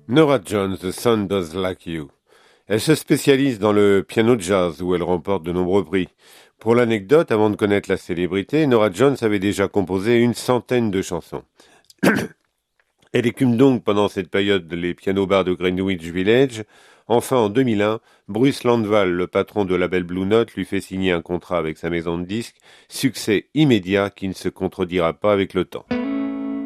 Norah Jones, The Sun Does Like You. Elle se spécialise dans le piano jazz où elle remporte de nombreux prix. Pour l'anecdote, avant de connaître la célébrité, Norah Jones avait déjà composé une centaine de chansons. Elle écume donc pendant cette période les pianos-bars de Greenwich Village. Enfin, en 2001, Bruce Landval, le patron de label Blue Note, lui fait signer un contrat avec sa maison de disques. Succès immédiat qui ne se contredira pas avec le temps.